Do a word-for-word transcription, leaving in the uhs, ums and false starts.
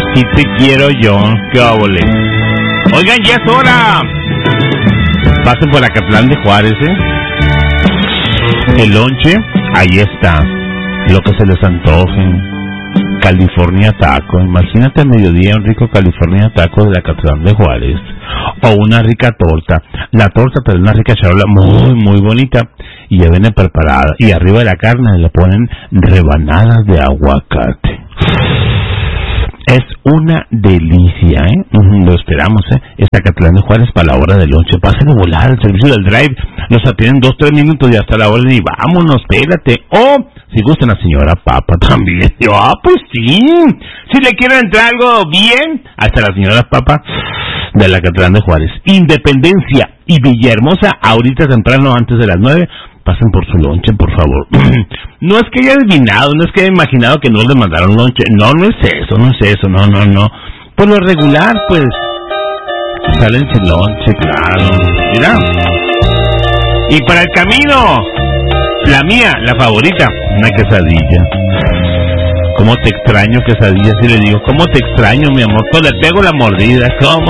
Si te quiero yo, qué óvole. Oigan, ya es hora. Pasen por Acatlán de Juárez, ¿eh? El lonche, ahí está. Lo que se les antoje. California Taco. Imagínate al mediodía un rico California Taco de Acatlán de Juárez. O una rica torta. La torta, pero una rica charola muy, muy bonita. Y ya viene preparada. Y arriba de la carne le ponen rebanadas de aguacate. Es una delicia, ¿eh? Uh-huh, lo esperamos, ¿eh? Está Acatlán de Juárez para la hora del lonche. Pasen a volar, el servicio del drive. Los atienden dos, tres minutos y hasta la hora y vámonos, espérate. O, si gusta la señora Papa también. Yo, ah, pues sí. Si le quieren entrar algo bien, hasta la señora Papa de la Acatlán de Juárez. Independencia y Villahermosa, ahorita temprano, antes de las nueve. Pasen por su lonche, por favor. No es que haya adivinado, no es que haya imaginado que no le mandaron lonche. No, no es eso, no es eso, no, no, no. Por lo regular, pues, salen sin lonche, claro. Mira. Y para el camino, la mía, la favorita, una quesadilla. ¿Cómo te extraño, quesadilla? Si le digo, ¿cómo te extraño, mi amor? Pues le pego la mordida, ¿cómo?